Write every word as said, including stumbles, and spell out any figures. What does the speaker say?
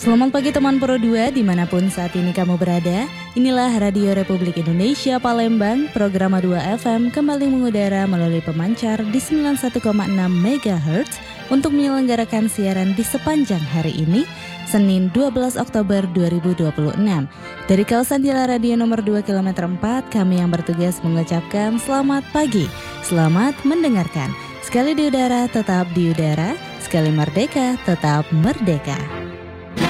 Selamat pagi teman Pro dua dimanapun saat ini kamu berada. Inilah Radio Republik Indonesia Palembang, program dua F M kembali mengudara melalui pemancar di sembilan puluh satu koma enam megahertz untuk menyelenggarakan siaran di sepanjang hari ini, Senin dua belas Oktober dua ribu dua puluh enam. Dari kawasan Jala Radio nomor dua kilometer empat, kami yang bertugas mengucapkan selamat pagi, selamat mendengarkan. Sekali di udara, tetap di udara, sekali merdeka, tetap merdeka.